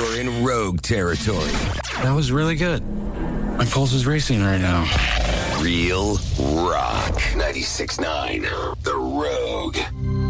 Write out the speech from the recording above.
You're in Rogue territory. That was really good. My pulse is racing right now. Real rock. 96.9 The Rogue.